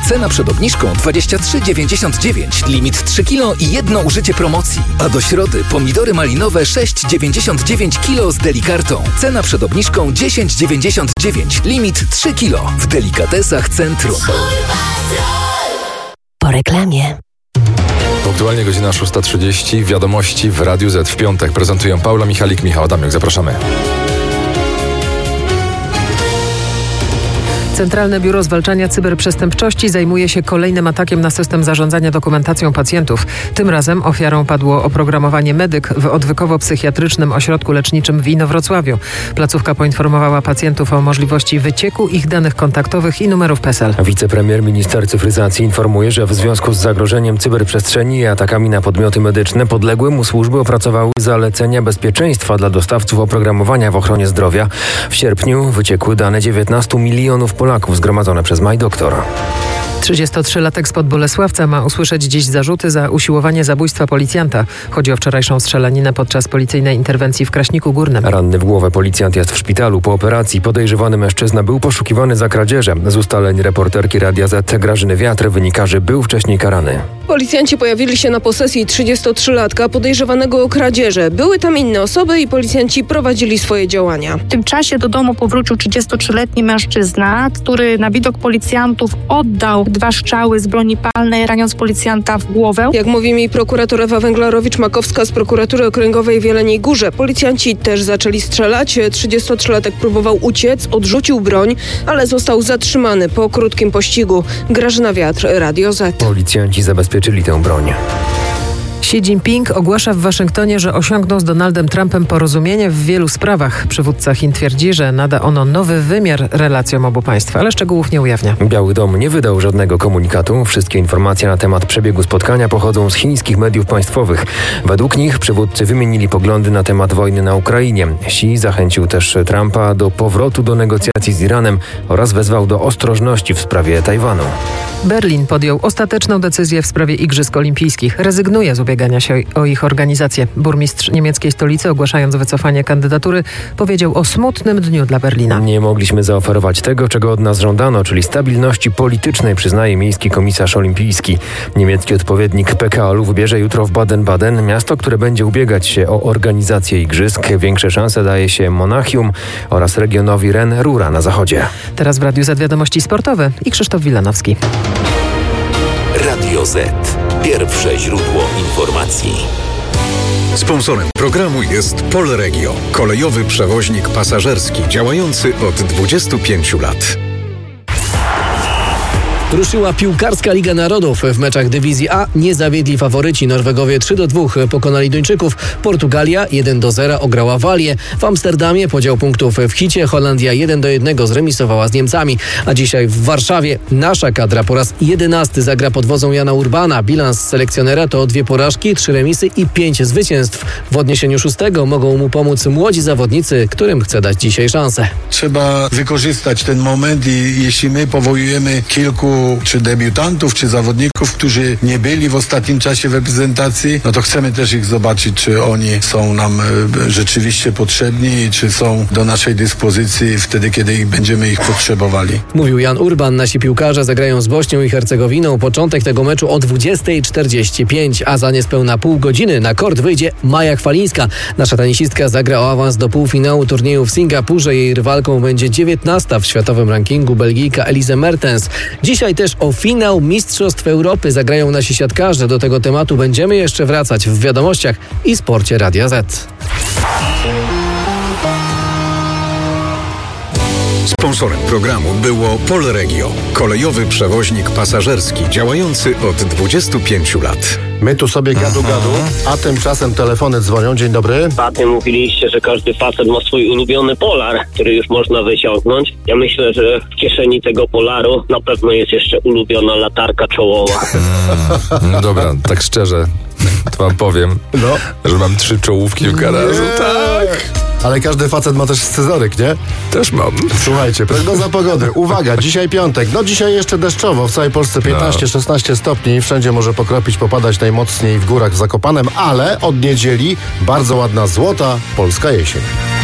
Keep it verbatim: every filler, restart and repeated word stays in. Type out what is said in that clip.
Cena przed obniżką dwadzieścia trzy dziewięćdziesiąt dziewięć. Limit trzy kilo i jedno użycie promocji. A do środy pomidory malinowe sześć dziewięćdziesiąt dziewięć kilo z Delikartą. Cena przed obniżką dziesięć dziewięćdziesiąt dziewięć. Limit trzy kilo. W Delikatesach Centrum. Po reklamie. Aktualnie godzina szósta trzydzieści. Wiadomości w Radiu Z w piątek prezentują Paula Michalik, Michał Adamiuk. Zapraszamy. Centralne Biuro Zwalczania Cyberprzestępczości zajmuje się kolejnym atakiem na system zarządzania dokumentacją pacjentów. Tym razem ofiarą padło oprogramowanie Medyk w odwykowo-psychiatrycznym ośrodku leczniczym w Inowrocławiu. Placówka poinformowała pacjentów o możliwości wycieku ich danych kontaktowych i numerów PESEL. Wicepremier minister cyfryzacji informuje, że w związku z zagrożeniem cyberprzestrzeni i atakami na podmioty medyczne podległe mu służby opracowały zalecenia bezpieczeństwa dla dostawców oprogramowania w ochronie zdrowia. W sierpniu wyciekły dane dziewiętnastu milionów Polaków. Polaków zgromadzone przez MyDoktor. trzydziestotrzylatek spod Bolesławca ma usłyszeć dziś zarzuty za usiłowanie zabójstwa policjanta. Chodzi o wczorajszą strzelaninę podczas policyjnej interwencji w Kraśniku Górnym. Ranny w głowę policjant jest w szpitalu. Po operacji podejrzewany mężczyzna był poszukiwany za kradzieże. Z ustaleń reporterki Radia Z Grażyny Wiatr wynika, że był wcześniej karany. Policjanci pojawili się na posesji trzydziestotrzylatka podejrzewanego o kradzieże. Były tam inne osoby i policjanci prowadzili swoje działania. W tym czasie do domu powrócił trzydziestotrzyletni mężczyzna, który na widok policjantów oddał dwa strzały z broni palnej, raniąc policjanta w głowę. Jak mówi mi prokurator Ewa Węglarowicz-Makowska z prokuratury okręgowej w Jeleniej Górze, policjanci też zaczęli strzelać. trzydziestotrzylatek próbował uciec, odrzucił broń, ale został zatrzymany po krótkim pościgu. Grażyna Wiatr, Radio Z. Policjanci zabezpieczyli tę broń. Xi Jinping ogłasza w Waszyngtonie, że osiągnął z Donaldem Trumpem porozumienie w wielu sprawach. Przywódca Chin twierdzi, że nada ono nowy wymiar relacjom obu państw, ale szczegółów nie ujawnia. Biały Dom nie wydał żadnego komunikatu. Wszystkie informacje na temat przebiegu spotkania pochodzą z chińskich mediów państwowych. Według nich przywódcy wymienili poglądy na temat wojny na Ukrainie. Xi zachęcił też Trumpa do powrotu do negocjacji z Iranem oraz wezwał do ostrożności w sprawie Tajwanu. Berlin podjął ostateczną decyzję w sprawie Igrzysk Olimpijskich. Rezygnuje z ubiegania się o ich organizację. Burmistrz niemieckiej stolicy, ogłaszając wycofanie kandydatury, powiedział o smutnym dniu dla Berlina. Nie mogliśmy zaoferować tego, czego od nas żądano, czyli stabilności politycznej, przyznaje miejski komisarz olimpijski. Niemiecki odpowiednik P K O-u wybierze jutro w Baden-Baden, miasto, które będzie ubiegać się o organizację igrzysk. Większe szanse daje się Monachium oraz regionowi Ren-Rura na zachodzie. Teraz w Radiu Z wiadomości sportowe i Krzysztof Wilanowski. Radio Z. Pierwsze źródło informacji. Sponsorem programu jest Polregio, kolejowy przewoźnik pasażerski działający od dwudziestu pięciu lat. Ruszyła piłkarska Liga Narodów. W meczach dywizji A nie zawiedli faworyci. Norwegowie trzy do dwóch pokonali Duńczyków. Portugalia jeden do zera ograła Walię. W Amsterdamie podział punktów w Hicie. Holandia jeden do jednego zremisowała z Niemcami. A dzisiaj w Warszawie nasza kadra po raz jedenasty zagra pod wodzą Jana Urbana. Bilans selekcjonera to dwie porażki, trzy remisy i pięć zwycięstw. W odniesieniu szóstego mogą mu pomóc młodzi zawodnicy, którym chce dać dzisiaj szansę. Trzeba wykorzystać ten moment i jeśli my powołujemy kilku czy debiutantów, czy zawodników, którzy nie byli w ostatnim czasie w reprezentacji, no to chcemy też ich zobaczyć, czy oni są nam rzeczywiście potrzebni i czy są do naszej dyspozycji wtedy, kiedy ich będziemy ich potrzebowali. Mówił Jan Urban. Nasi piłkarze zagrają z Bośnią i Hercegowiną. Początek tego meczu o dwudziesta czterdzieści pięć, a za niespełna pół godziny na kort wyjdzie Maja Chwalińska. Nasza tenisistka zagra o awans do półfinału turnieju w Singapurze. Jej rywalką będzie dziewiętnasta w światowym rankingu Belgijka Elise Mertens. Dzisiaj też o finał Mistrzostw Europy zagrają nasi siatkarze. Do tego tematu będziemy jeszcze wracać w wiadomościach i sporcie Radia Z. Sponsorem programu było Polregio, kolejowy przewoźnik pasażerski działający od dwudziestu pięciu lat. My tu sobie gadu gadu, a tymczasem telefony dzwonią. Dzień dobry. Ostatnio mówiliście, że każdy facet ma swój ulubiony polar, który już można wyciągnąć. Ja myślę, że w kieszeni tego polaru na pewno jest jeszcze ulubiona latarka czołowa. Hmm, no dobra, tak szczerze, to wam powiem, no. że mam trzy czołówki w garażu. Nie. Tak. Ale każdy facet ma też scyzoryk, nie? Też mam. Słuchajcie, prognoza pogody. Uwaga, dzisiaj piątek. No dzisiaj jeszcze deszczowo. W całej Polsce piętnaście szesnaście stopni. Wszędzie może pokropić, popadać najmocniej w górach w Zakopanem, ale od niedzieli bardzo ładna złota polska jesień.